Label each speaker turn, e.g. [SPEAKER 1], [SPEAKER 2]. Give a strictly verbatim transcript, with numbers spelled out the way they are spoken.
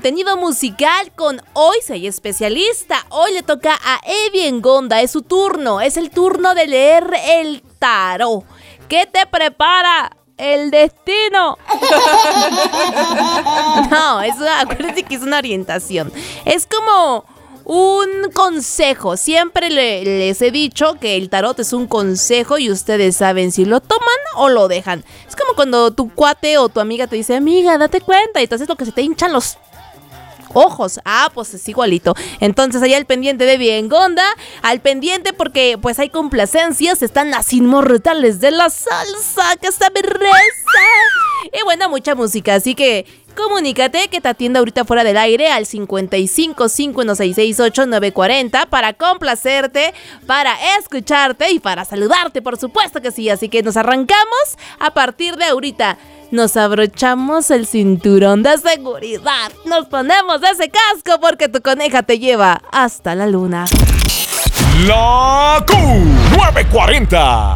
[SPEAKER 1] contenido musical con Hoy Soy Especialista. Hoy le toca a Evi Engonda, es su turno, es el turno de leer el tarot. ¿Qué te prepara el destino? No, eso, acuérdense que es una orientación. Es como un consejo. Siempre le, les he dicho que el tarot es un consejo y ustedes saben si lo toman o lo dejan. Es como cuando tu cuate o tu amiga te dice, amiga, date cuenta, y entonces lo que se te hinchan los ojos. Ah, pues es igualito. Entonces allá al pendiente de Evi Engonda, al pendiente porque pues hay complacencias, están las inmortales de la salsa, que está berreza. Y bueno, mucha música, así que comunícate que te atienda ahorita fuera del aire al cincuenta y cinco, cincuenta, seis seis ocho, nueve cuarenta para complacerte, para escucharte y para saludarte, por supuesto que sí. Así que nos arrancamos a partir de ahorita. Nos abrochamos el cinturón de seguridad, nos ponemos ese casco porque tu coneja te lleva hasta la luna.
[SPEAKER 2] La Q nueve cuarenta.